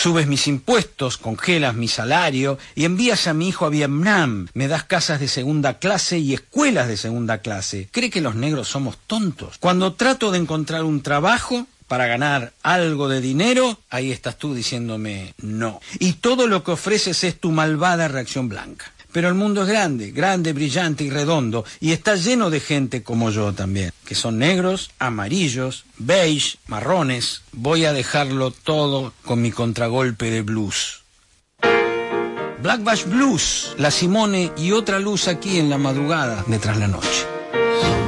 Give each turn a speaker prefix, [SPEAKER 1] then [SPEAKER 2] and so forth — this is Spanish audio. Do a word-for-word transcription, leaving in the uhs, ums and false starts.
[SPEAKER 1] Subes mis impuestos, congelas mi salario y envías a mi hijo a Vietnam. Me das casas de segunda clase y escuelas de segunda clase. ¿Cree que los negros somos tontos? Cuando trato de encontrar un trabajo para ganar algo de dinero, ahí estás tú diciéndome no. Y todo lo que ofreces es tu malvada reacción blanca. Pero el mundo es grande, grande, brillante y redondo, y está lleno de gente como yo también, que son negros, amarillos, beige, marrones. Voy a dejarlo todo con mi contragolpe de blues. Black Bash Blues, La Simone y otra luz aquí en la madrugada de Tras la Noche.